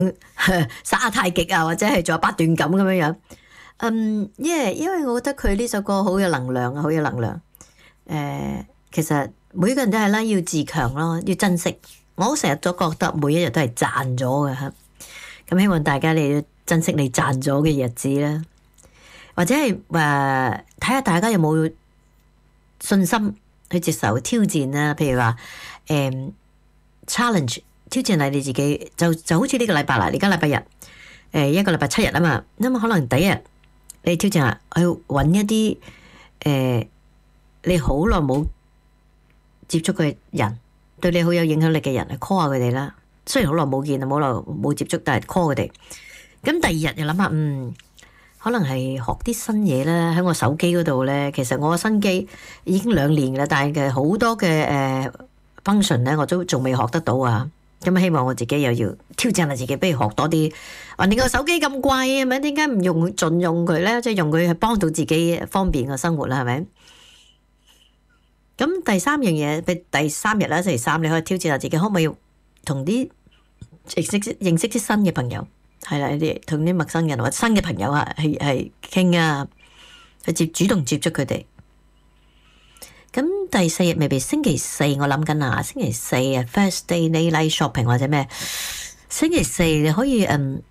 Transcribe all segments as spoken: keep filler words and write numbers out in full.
耍下太極啊，或者係做八段錦咁樣樣。嗯，因為因為我覺得佢呢首歌好有能量啊，好有能量。誒、呃，其實每個人都係啦，要自強咯，要珍惜。我成日都覺得每一日都係賺咗嘅嚇。咁希望大家你要珍惜你賺咗嘅日子啦，或者係誒睇下大家有冇信心去接受挑戰啦。譬如話誒、呃、challenge 挑戰係你自己，就就好似呢個禮拜啦，而家禮拜日誒、呃、一個禮拜七日啊嘛，咁啊可能第一日。你挑戰下，去揾一啲誒、呃，你好耐冇接觸嘅人，對你好有影響力嘅人，去 call 下佢哋啦。雖然好耐冇見啊，冇耐冇接觸，但係 call 佢哋。咁第二日又諗下，嗯，可能係學啲新嘢啦。喺我手機嗰度咧，其實我個新機已經兩年啦，但係嘅好多嘅誒 function 咧，我都仲未學得到啊。咁希望我自己又要挑戰下自己，不如學多啲。話你個手機咁貴，係咪？點解唔用盡用佢咧？即係用佢去幫到自己方便個生活啦，係咪？咁第三樣嘢，第第三日啦，星期三你可以挑戰下自己，可唔可以同啲認識認識啲新嘅朋友，係啦，你同啲陌生人或者新嘅朋友啊，係係傾啊，去接主動接觸佢哋。咁第四日未必星期四，我諗緊啊，星期四啊 ，First day night shopping 或者咩？星期四你可以嗯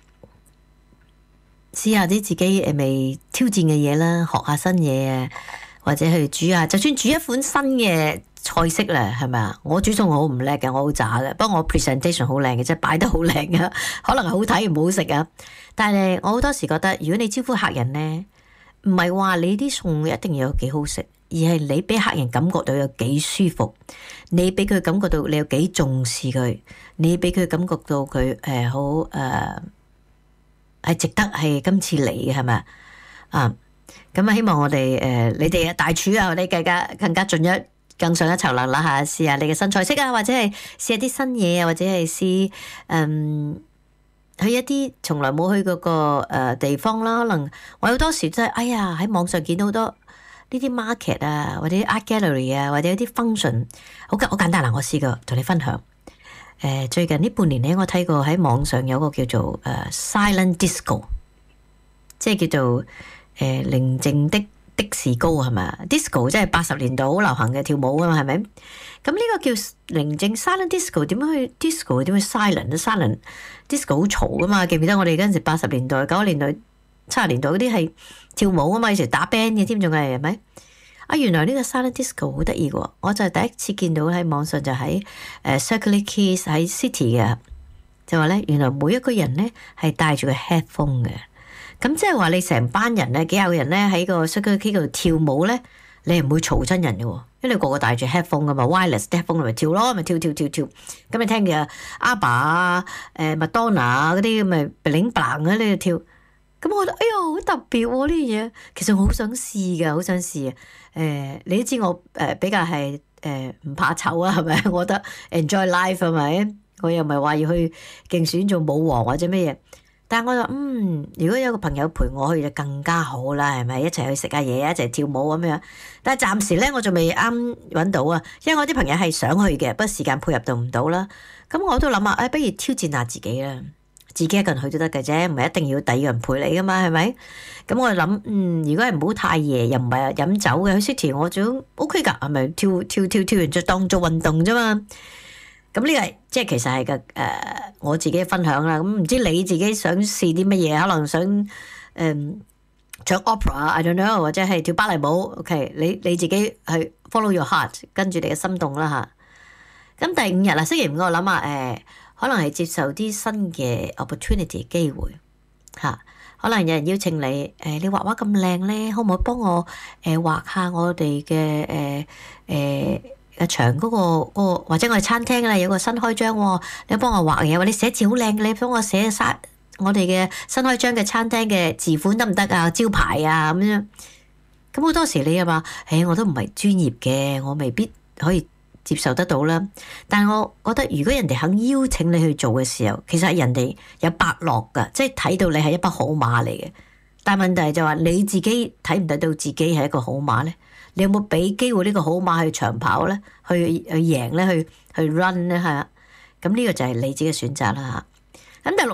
試下啲自己誒未挑戰嘅嘢啦，學下新嘢啊，或者去煮下，就算煮一款新嘅菜式啦，係咪啊？我煮餸我好唔叻嘅，我好渣嘅，不過我 presentation 好靚嘅，即係擺得好靚嘅，可能好睇唔好食啊。但係我好多時覺得，如果你招呼客人咧，唔係話你啲餸一定要有幾好食。而係你俾客人感覺到有幾舒服，你俾佢感覺到你有幾重視佢，你俾佢感覺到佢誒好誒係值得係今次嚟嘅係咪啊？咁啊希望我哋誒、呃、你哋嘅大廚啊，我哋更加更加進一更上一層樓啦嚇，試下你嘅新菜式啊，或者係試下啲新嘢啊，或者係試嗯去一啲從來冇去過個誒地方啦。可能我好多時真係哎呀喺網上見到好多。呢啲 market 啊，或者 art gallery 啊，或者有啲 function，好簡好簡單啦。我試過同你分享。誒、呃，最近呢半年咧，我睇過喺網上有個叫做誒、呃、silent disco，即係叫做誒寧靜的的士高係咪 ？disco 即係八十年代好流行嘅跳舞啊嘛，係咪？咁呢個叫寧靜 silent disco， 點樣去 disco？ 點去 silent？silent disco 好嘈噶嘛？記唔記得我哋嗰陣時八十年代、九十年代、七十年代嗰啲係跳舞啊嘛，以前打 band 嘅添，仲係係咪？啊，原來呢個 silent disco 好得意喎！我就第一次見到喺網上就喺誒 Circular Quay 喺 City 嘅，就話咧原來每一個人咧係戴住個 headphone 嘅，咁即係話你成班人咧幾廿個人咧喺個 Circular Quay 度跳舞咧，你係唔會嘈親人嘅喎，因為你個個戴住 headphone 噶嘛 ，wireless headphone 咪跳咯，咪跳跳跳跳，咁你聽嘅阿爸啊、誒麥當娜嗰啲咁咪 bling bling 喺呢度跳。咁我覺得哎呀好特別喎呢樣嘢，其實我好想試噶，好想試啊！誒、呃，你都知我誒、呃、比較係誒唔怕醜啊，係咪？我覺得 enjoy life 係咪？我又唔係話要去競選做舞王或者咩嘢，但係我就嗯，如果有個朋友陪我去就更加好啦，係咪？一齊去食下嘢，一齊跳舞咁樣。但係暫時咧我仲未啱揾到啊，因為我啲朋友係想去嘅，不過時間配合到唔到啦。咁我都諗下，誒、哎，不如挑戰下自己啦。自己一個人去都得嘅啫，唔係一定要第二個人陪你噶嘛，係咪？咁我就諗，嗯，如果係唔好太夜，又唔係飲酒嘅，去 City 我仲 OK 㗎，係咪跳跳跳跳完就當做運動啫嘛？咁呢個係即係其實係個誒我自己分享啦。咁唔知你自己想試啲乜嘢？可能想誒、嗯、唱 opera，I don't know， 或者係跳芭蕾舞。OK，你你自己去 follow your heart，跟住你嘅心動啦嚇。咁第五日啦，星期五我諗下誒。呃可能係接受啲新嘅 opportunity 機會嚇，可能有人邀請你，誒、呃、你畫畫咁靚咧，可唔可以幫我誒、呃、畫下我哋嘅誒誒嘅牆嗰個嗰個，或者我哋餐廳啦有個新開張喎，你幫我畫嘢，或者你寫字好靚嘅，你幫我寫晒我哋嘅新開張嘅餐廳嘅字款得唔得啊？招牌啊咁樣，咁好多時你又話，誒我都唔係專業嘅，我未必可以接受得到啦，但係我覺得如果人哋肯邀請你去做嘅時候，其實係人哋有伯樂㗎，即係睇到你係一匹好馬嚟嘅。但係問題就係話你自己睇唔睇到自己係一個好馬咧？你有冇俾機會呢個好馬去長跑咧？去去贏咧？去去 run 咧？係啊，咁呢個就係你自己嘅選擇啦嚇。 咁第六